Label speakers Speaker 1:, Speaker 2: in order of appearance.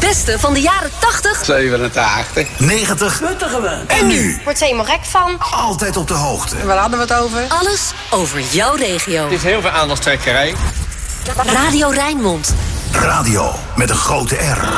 Speaker 1: beste van de jaren 80,
Speaker 2: 87,
Speaker 3: 90 en nu.
Speaker 4: Wordt ze helemaal gek van.
Speaker 3: Altijd op de hoogte.
Speaker 5: Waar hadden we het over?
Speaker 1: alles over jouw regio.
Speaker 2: Het is heel veel aandachtstrekkerij.
Speaker 1: Radio Rijnmond.
Speaker 3: Radio met een grote R.